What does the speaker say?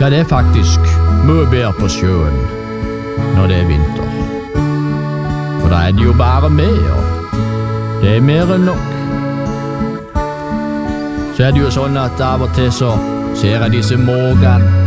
Ja, det er faktisk mye bedre på sjøen når det er vinter. For da er det jo bare med, og det er mer enn nok. Så er det jo sånn at av og til så ser jeg disse mågene